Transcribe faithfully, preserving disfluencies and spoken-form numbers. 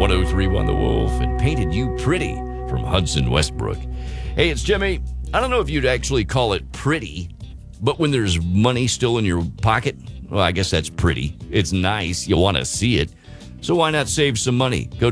one oh three one The Wolf and Painted You Pretty from Hudson Westbrook. Hey, it's Jimmy. I don't know if you'd actually call it pretty, but when there's money still in your pocket, well, I guess that's pretty. It's nice. You want to see it. So why not save some money? Go